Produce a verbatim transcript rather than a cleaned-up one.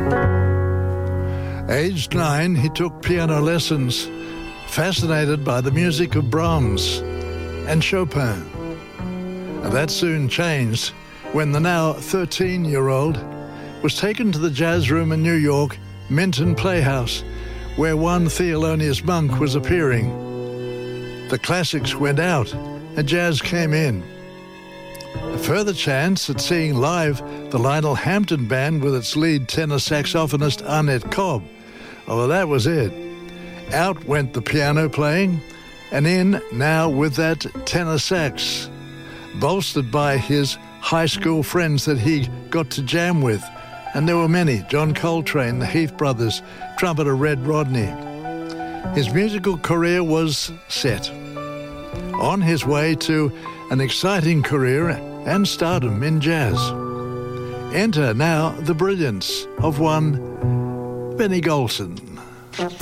Aged nine, he took piano lessons, fascinated by the music of Brahms and Chopin. And that soon changed when the now thirteen-year-old was taken to the jazz room in New York, Minton Playhouse, where one Thelonious Monk was appearing. The classics went out and jazz came in. A further chance at seeing live the Lionel Hampton Band with its lead tenor saxophonist Arnett Cobb. Oh, well, that was it. Out went the piano playing, and in now with that tenor sax, bolstered by his high school friends that he got to jam with. And there were many: John Coltrane, the Heath Brothers, trumpeter Red Rodney. His musical career was set. On his way to an exciting career and stardom in jazz. Enter now the brilliance of one Benny Golson.